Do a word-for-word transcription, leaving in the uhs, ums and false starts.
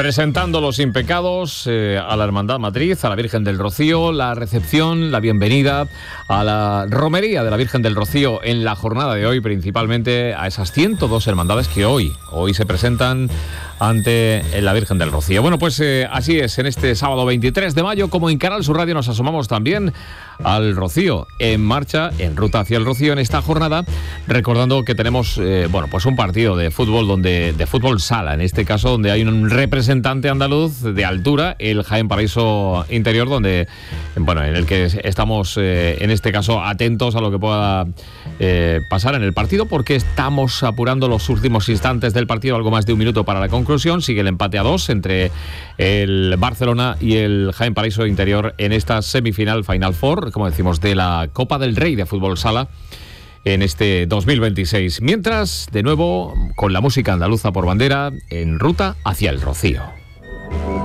Presentando los impecados eh, a la Hermandad Matriz, a la Virgen del Rocío, la recepción, la bienvenida a la romería de la Virgen del Rocío en la jornada de hoy, principalmente a esas ciento dos hermandades que hoy, hoy se presentan ante la Virgen del Rocío. Bueno, pues eh, así es, en este sábado veintitrés de mayo, como en Canal Sur Radio, nos asomamos también al Rocío, en marcha, en ruta hacia el Rocío en esta jornada, recordando que tenemos, eh, bueno, pues un partido de fútbol, donde de fútbol sala, en este caso, donde hay un representante andaluz de altura, el Jaén Paraíso Interior, donde, bueno, en el que estamos, eh, en este caso, atentos a lo que pueda eh, pasar en el partido, porque estamos apurando los últimos instantes del partido, algo más de un minuto para la conclusión. Sigue el empate a dos entre el Barcelona y el Jaén Paraíso Interior en esta semifinal Final Four, como decimos, de la Copa del Rey de Fútbol Sala en este dos mil veintiséis. Mientras, de nuevo, con la música andaluza por bandera, en ruta hacia el Rocío.